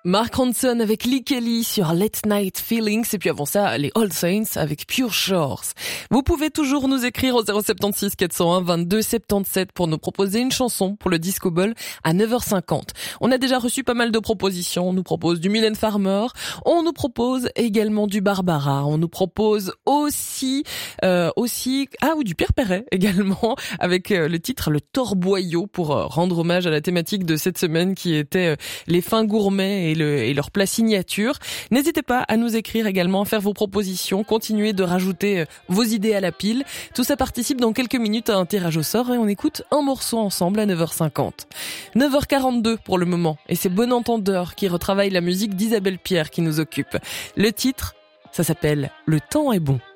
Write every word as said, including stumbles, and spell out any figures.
Mark Ronson avec Lee Kelly sur Late Night Feelings et puis avant ça les All Saints avec Pure Shores. Vous pouvez toujours nous écrire au zéro sept six quatre zéro un vingt-deux soixante-dix-sept pour nous proposer une chanson pour le Disco Ball à neuf heures cinquante. On a déjà reçu pas mal de propositions, on nous propose du Mylène Farmer, on nous propose également du Barbara, on nous propose aussi euh, aussi ah ou du Pierre Perret également avec euh, le titre Le Torboyau pour euh, rendre hommage à la thématique de cette semaine qui était euh, les fins gourmets et Et, le, et leur plat signature. N'hésitez pas à nous écrire également, à faire vos propositions, continuez de rajouter vos idées à la pile. Tout ça participe dans quelques minutes à un tirage au sort et on écoute un morceau ensemble à neuf heures cinquante. neuf heures quarante-deux pour le moment et c'est Bon Entendeur qui retravaille la musique d'Isabelle Pierre qui nous occupe. Le titre, ça s'appelle Le temps est bon.